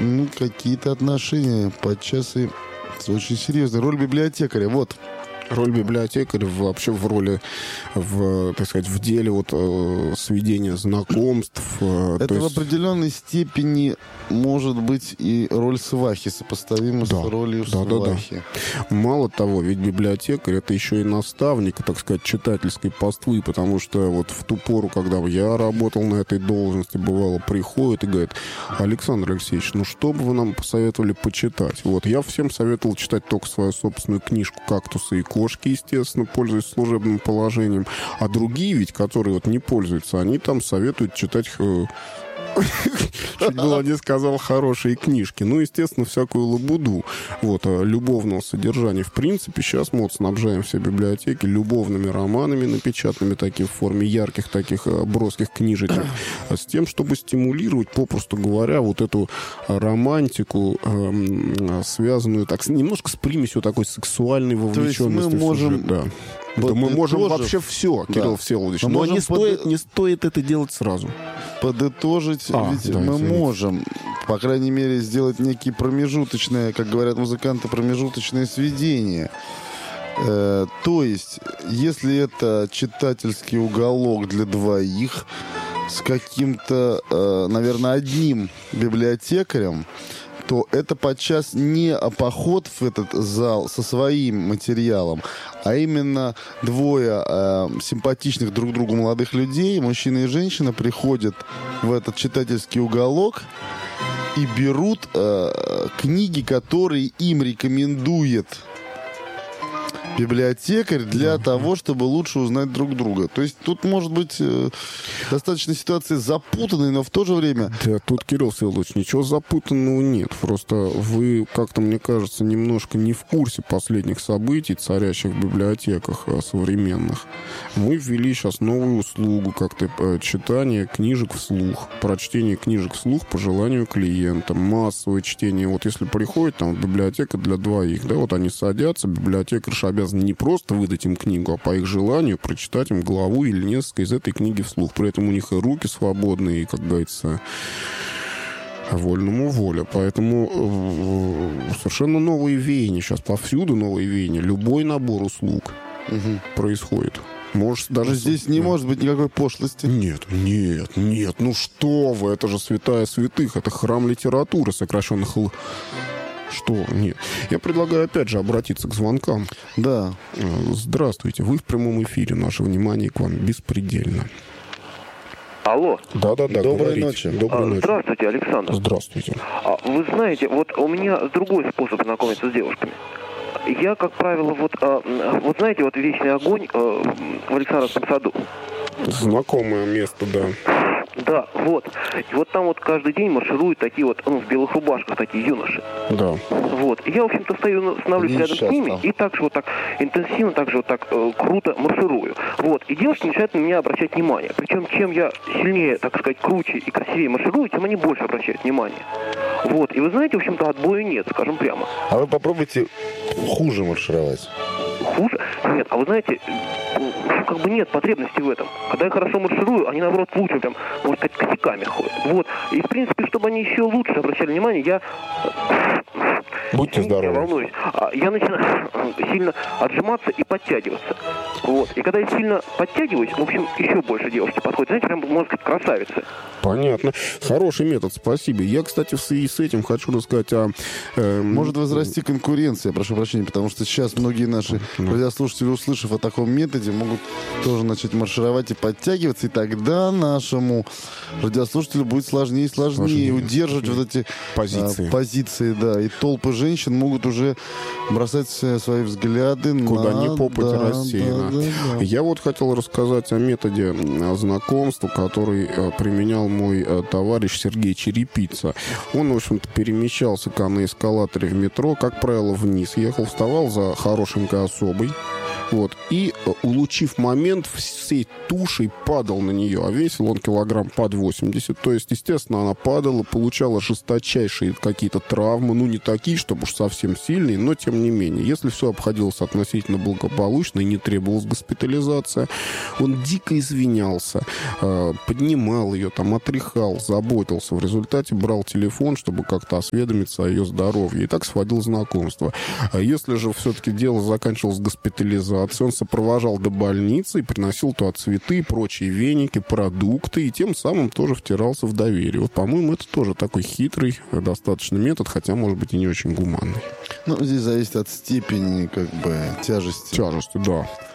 ну, какие-то отношения, подчас и очень серьезная. Роль библиотекаря, вот. Роль библиотекаря вообще в роли, так сказать, в деле сведения знакомств. Это в определенной степени может быть и роль свахи, сопоставима с ролью свахи. Да. Мало того, ведь библиотекарь — это еще и наставник, так сказать, читательской паствы, потому что вот в ту пору, когда я работал на этой должности, бывало, приходит и говорит: Александр Алексеевич, ну что бы вы нам посоветовали почитать? Вот, я всем советовал читать только свою собственную книжку «Кактусы и кошки», естественно, пользуясь служебным положением. А другие ведь, которые вот не пользуются, они там советуют читать... Чуть было не сказал хорошие книжки. Ну, естественно, всякую лабуду. Вот, любовного содержания. В принципе, сейчас мы вот снабжаем все библиотеки любовными романами, напечатанными такие в форме ярких таких броских книжечек, с тем, чтобы стимулировать, попросту говоря, вот эту романтику, связанную так немножко с примесью такой сексуальной вовлеченности. То есть мы можем... Да мы можем вообще все, Кирилл Всеволодович. Но не стоит это делать сразу. Подытожить, ведь мы можем, по крайней мере, сделать некие промежуточные, как говорят музыканты, промежуточные сведения. То есть, если это читательский уголок для двоих с каким-то, наверное, одним библиотекарем, то это подчас не поход в этот зал со своим материалом, а именно двое симпатичных друг другу молодых людей, мужчина и женщина, приходят в этот читательский уголок и берут книги, которые им рекомендует библиотекарь для того, чтобы лучше узнать друг друга. То есть тут может быть достаточно ситуация запутанная, но в то же время... Да, тут, Кирилл Всеволодович, ничего запутанного нет. Просто вы, как-то, мне кажется, немножко не в курсе последних событий, царящих в библиотеках современных. Мы ввели сейчас новую услугу, как-то читание книжек вслух, прочтение книжек вслух по желанию клиента, массовое чтение. Вот если приходит там библиотека для двоих, да, вот они садятся, библиотекарь обязан не просто выдать им книгу, а по их желанию прочитать им главу или несколько из этой книги вслух. При этом у них и руки свободные, и, как говорится, вольному воля. Поэтому совершенно новые веяния. Сейчас повсюду новые веяния. Любой набор услуг происходит. Может, даже здесь не может быть никакой пошлости. Нет. Ну что вы, это же святая святых. Это храм литературы, сокращенных... Что? Нет. Я предлагаю, опять же, обратиться к звонкам. Да. Здравствуйте. Вы в прямом эфире. Наше внимание к вам беспредельно. Алло. Да. Доброй ночи. Доброй ночи. Здравствуйте, Александр. Здравствуйте. Вы знаете, вот у меня другой способ знакомиться с девушками. Я, как правило, вот знаете, вот «Вечный огонь» в Александровском саду. Знакомое место, да. Да, вот. И вот там вот каждый день маршируют такие вот, в белых рубашках такие юноши. Да. Вот. И я, в общем-то, становлюсь рядом с ними и так же вот так интенсивно, так же вот так круто марширую. Вот. И девушки начинают на меня обращать внимание. Причем, чем я сильнее, так сказать, круче и красивее марширую, тем они больше обращают внимание. Вот. И вы знаете, в общем-то, отбоя нет, скажем прямо. А вы попробуйте хуже маршировать. Хуже? Нет, а вы знаете, как бы нет потребности в этом. Когда я хорошо марширую, они, наоборот, лучше, прям, можно сказать, косяками ходят. Вот. И, в принципе, чтобы они еще лучше обращали внимание, я... Будьте здоровы. Я волнуюсь. Я начинаю сильно отжиматься и подтягиваться. Вот. И когда я сильно подтягиваюсь, в общем, еще больше девушки подходят. Знаете, прям, можно сказать, красавицы. Понятно. Хороший метод, спасибо. Я, кстати, в связи с этим хочу рассказать о... Может возрасти конкуренция, прошу прощения, потому что сейчас многие наши радиослушатели, услышав о таком методе, могут тоже начать маршировать и подтягиваться, и тогда нашему радиослушателю будет сложнее и сложнее удерживать вот эти позиции, да. И толпы женщин могут уже бросать свои взгляды куда ни попадя рассеяно. Да. Я вот хотел рассказать о методе знакомства, который применял мой товарищ Сергей Черепица. Он, в общем-то, перемещался на эскалаторе в метро, как правило, вниз ехал, вставал за хорошенькой особой, Вот. И, улучив момент, всей тушей падал на нее. А весил он килограмм под 80. То есть, естественно, она падала, получала жесточайшие какие-то травмы. Ну, не такие, чтобы уж совсем сильные, но тем не менее. Если все обходилось относительно благополучно и не требовалась госпитализация, он дико извинялся, поднимал ее, там, отряхал, заботился. В результате брал телефон, чтобы как-то осведомиться о ее здоровье. И так сводил знакомство. А если же все-таки дело заканчивалось госпитализацией, он сопровождал до больницы и приносил туда цветы, прочие веники, продукты, и тем самым тоже втирался в доверие. Вот, по-моему, это тоже такой хитрый достаточно метод, хотя, может быть, и не очень гуманный. Ну, здесь зависит от степени, как бы, тяжести. Тяжести, да.